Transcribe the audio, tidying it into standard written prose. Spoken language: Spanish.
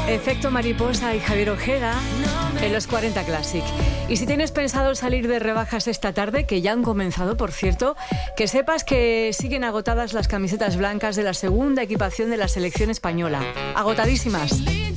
Efecto Mariposa y Javier Ojeda en los 40 Classic. Y si tienes pensado salir de rebajas esta tarde, que ya han comenzado, por cierto, que sepas que siguen agotadas las camisetas blancas de la segunda equipación de la selección española. Agotadísimas.